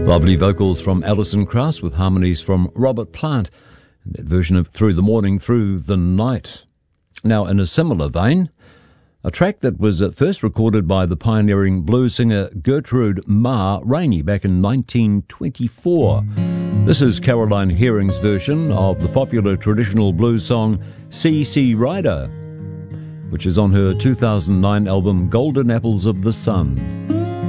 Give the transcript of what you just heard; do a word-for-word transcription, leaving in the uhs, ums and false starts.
Lovely vocals from Alison Krauss with harmonies from Robert Plant, and that version of Through the Morning, Through the Night. Now, in a similar vein, a track that was at first recorded by the pioneering blues singer Gertrude Ma Rainey back in nineteen twenty-four. This is Caroline Herring's version of the popular traditional blues song C C Rider, which is on her two thousand nine album Golden Apples of the Sun.